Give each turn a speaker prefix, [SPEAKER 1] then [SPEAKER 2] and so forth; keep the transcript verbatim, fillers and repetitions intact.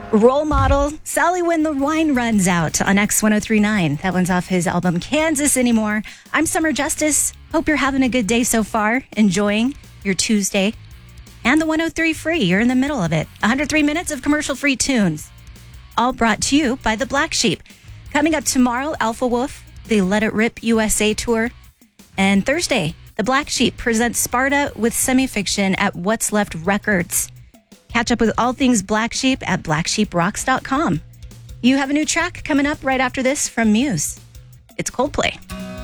[SPEAKER 1] Role Model, Sally When the Wine Runs Out on X one oh three point nine. That one's off his album Kansas Anymore. I'm Summer Justice. Hope you're having a good day so far, enjoying your Tuesday. And the one oh three free, you're in the middle of it. one hundred three minutes of commercial-free tunes. All brought to you by the Black Sheep. Coming up tomorrow, Alpha Wolf, the Let It Rip U S A tour. And Thursday, the Black Sheep presents Sparta with Semi-Fiction at What's Left Records. Catch up with all things Black Sheep at black sheep rocks dot com. You have a new track coming up right after this from Muse. It's Coldplay.